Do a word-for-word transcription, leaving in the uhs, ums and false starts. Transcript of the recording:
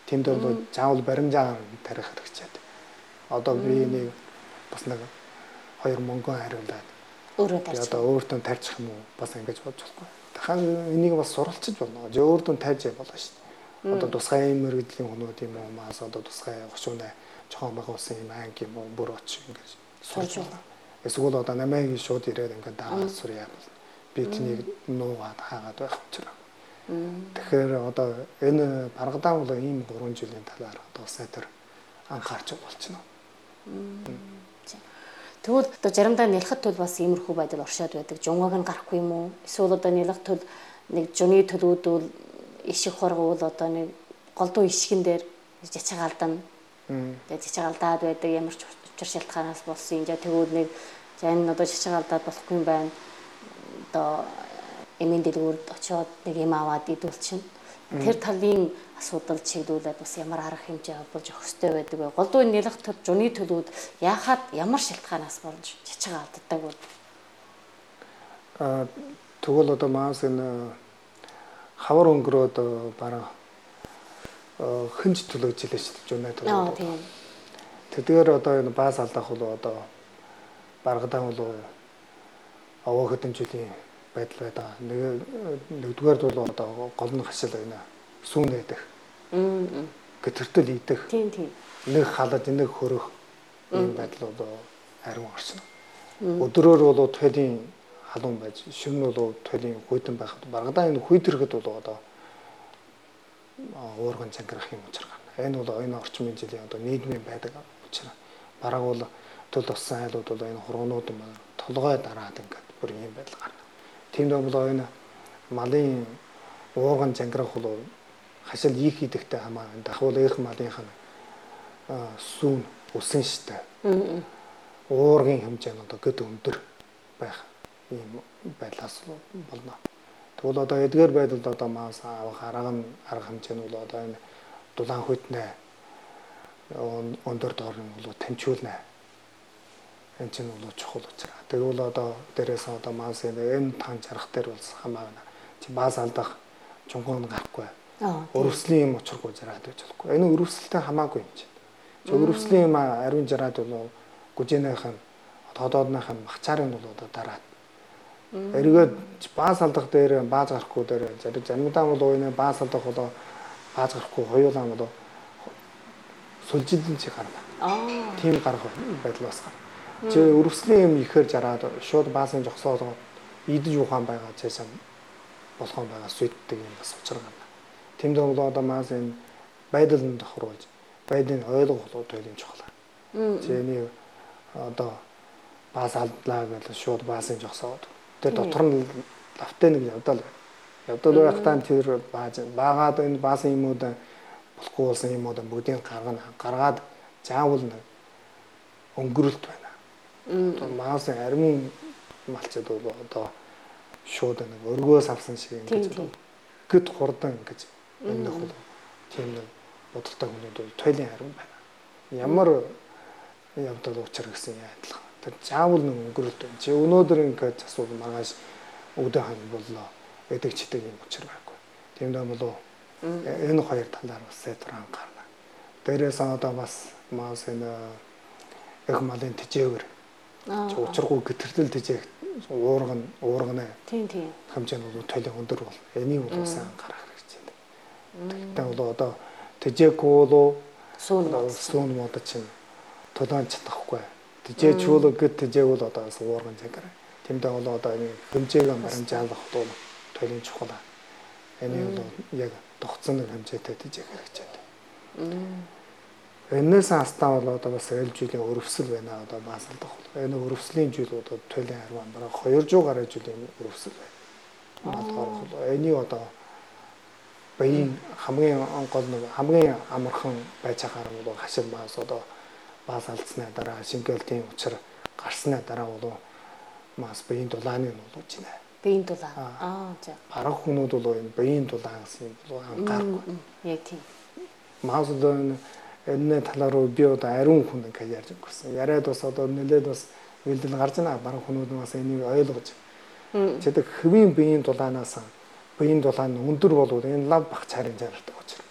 Тиймд бол заавал баримжаа тарих хэрэгцээд. Одоо би нэг бас нэг хоёр мөнгөн хариулаад өөрөө тарьж. Одоо өөртөө тарьчих юм уу? Бас ингэж бодож болохгүй. Дахин энийг бас суралцж болно. Өөртөө тарьж болно шүү дээ. Одоо тусгай мэрэгдлийн хүмүүс юм уу? Маас одоо тусгай гошууны жоохон байгуулсан юм анги юм уу? Бүр очих ингэж сурж байна. Эсвэл одоо намайг шууд ирээд ингээд дагаад сурья. Би тэнийг нуугаад хаагаад байх учраас. Тэгэхээр одоо энэ Баргадан бол ийм гурван жилийн талаар одоо сайтар анхаарч болчихно. Тэгвэл одоо заримдаа нялхад тул бас иймэрхүү байдал оршоод байдаг. Жунгааг нь гарахгүй юм уу? Эсвэл одоо нялхад тул нэг жуны төлөвүүд бол ишиг хоргуул одоо нэг голдуу ишгэн дээр жичгаалдан. Тэгээд жичгаалдаад байдаг ямар ч учир шалтгаанаас болсон. Ингээ тэгвэл нэг за энэ одоо жичгаалдаад болохгүй юм байна. Одоо эмийн дэлгүүрд очиод нэг юм аваад идүүлчихнэ. Тэр талын асуудал чиглүүлээд бас ямар арга хэмжээ болж өгөх ёстой байдаг вэ? Голдуу нялх төр жуны төлөвүүд яахад ямар шалтгаанаас болж чичгаа алддаг вэ? Аа тэгвэл одоо маас энэ хавар өнгөрөөд бараа хинж төлөж илээ шүү дээ жуны төлөв. Аа тийм. Тэдгээр одоо энэ баас алдах бол одоо Баргадан бол овоо хэдэн жилийн байдал байдаг. Нэг нэгдүгээр бол одоо гол нь хашил байна. Сүүн байдаг. Мм. Гэтэртэл идэх. Тийм тийм. Нэг халаад нэг хөрөх ийм байдал бол ариун орсон. Өдрөөр бол туйлын халуун байж, шөнө бол туйлын хүйдэн байхад Баргадан энэ хүйдэрхэд бол одоо уурган цангирах юм учраа. Энэ бол энэ орчмын жилийн одоо нийгмийн байдаг учраас бараг бол тул туссан айлууд бол энэ хургуунууд маань толгой дараад ингээд бүр ийм байдал гарна. Тиймд бол энэ малын уурган цангирах бол хашил их идэхтэй хамаа дахвал их малынх нь сүүн усан штэ. Уургийн хэмжээ нь одоо гэд өндөр байх ийм байдлаас болно. Тэгвэл одоо эдгээр байдалд одоо маас авах арга нь арга хэмжээ нь бол одоо энэ дулаан хүйтнэ өндөр доор нь бол таньчуулна. Энэ чинь бол чухал учраас. Тэгвэл одоо дээрээс одоо маас энэ тан жарах дээр бол хамаана. Чи баас алдах жунган гарахгүй. Өрөвслийн юм учиргүй жараад байж болохгүй. Энэ өрөвсөлтэй хамаагүй юм чинь. Чи өрөвслийн юм ариун жараад бол гүжээнийх нь тодоодных нь махчаарын бол одоо дараад. Эргээд баас алдах дээр бааз гарахгүй дээр заримдаа бол энэ баас алдах бол бааз гарахгүй хоёулаа бол сүлжилэн чи гарна. Аа. Тийм гарах байдал бас гарна. Чи өрөвслийн юм ихээр жараад шууд баасын жогсоолоо идэж ухаан байгаа цаашаа болохон байгаа сүйтдэг юм бас учраа гарна. Тэмд бол одоо маас энэ байдал нь тохируулж байдлыг ойлгох бол тойлын чухал. Чи энийг одоо баас алдлаа гэж шууд баасын жогсоод тэр дотор нь лавтай нэг явдал явдал байхдаа тэр бааз баагаад энэ баасын юмуд болохгүй болсон юмуд бүгдийг гаргана гаргаад заавал нэг өнгөрөлт байна. Одоо маасын ариун малчид бол одоо шууд нэг өргөөс авсан шиг ингэж гэд хурдан ингэж энэ хөл тийм нэг бодолтой хүмүүс бол тойлын ариун байна. Ямар явдал учир гэсэн яадлах. Тэр заавал нэг өнгөрөлт. Чи өнөөдөр ингэж асуух маргааш өдөө хан боллоо. Эдэг чидэг юм учир байхгүй. Тиймдээ болов энэ хоёр талаар бас сайтар анхаарна. Дээрээс одоо бас маас энэ их малын тэжээвэр. Чи учиргүй гэтэртэл тэжээх уурган уургана. Тийм тийм. Хэмжээ нь бол тойлын өндөр бол энийг бол сайн анхаарах хэрэгтэй. Тэгтээ бол одоо тэжээгүй бол сүүн сүүн мод чинь толон чадахгүй. Тэжээчүүл гэд тэжээгүүл одоо бас уурган цагаар. Тэмдээ бол одоо энэ хэмжээг баримжаалах бол тойлын чухал. Энэ бол яг тогтсон хэмжээтэй тэжээх хэрэгтэй. Энэс астаа бол одоо бас эл жилийн өрөвсөл байна одоо баас алдах. Энэ өрөвслийн жил одоо тойлын харван бараг хоёр зуун гаруй жилийн өрөвсөл байна. Надад энийг одоо баян хамгийн гол нэг хамгийн амархан байж байгаа бол хашил баас одоо баас алдсны дараа шингэлтийн учир гарсны дараа бол мас баян дулааны нь болж байна. Баян дулаан. Аа за. Бараг хүмүүс бол энэ баян дулаан гэсэн бол анхаарахгүй. Яг тийм. Мас одоо энэ талаар би одоо ариун хүн гэж ярьж өгсөн. Яриад бас одоо нэлээд бас бэлдэл гарч байна. Бараг хүмүүс бас энийг ойлгож. Тэдэг хэвийн баян дулаанаас баян дулаан өндөр болоод энэ лав багчаарын жаргадаг учраас.